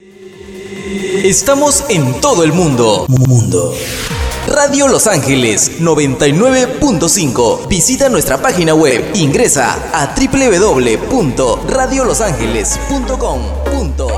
Estamos en todo el mundo. Radio Los Ángeles 99.5. Visita nuestra página web. Ingresa a www.radiolosangeles.com.